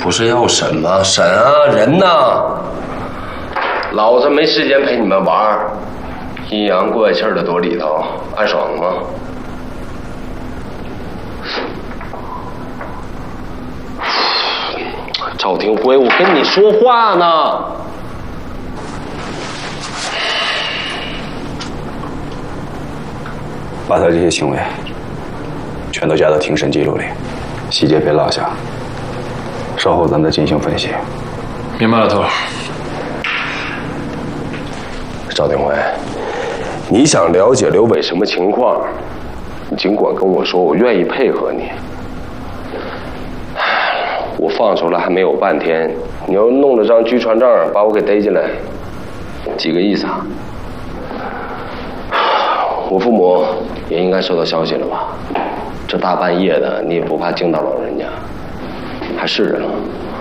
不是要审吗？审啊，人呢？老子没时间陪你们玩，阴阳怪气的躲里头，暗爽吗？赵廷辉，我跟你说话呢。 把他这些行为全都加到庭审记录里，细节别落下。稍后咱们再进行分析。 明白了，头。 赵廷辉，你想了解刘伟什么情况，你尽管跟我说，我愿意配合你。我放出来还没有半天，你要弄了张拘传证把我给逮进来，几个意思啊？我父母也应该收到消息了吧？这大半夜的，你也不怕惊到老人家？还是人了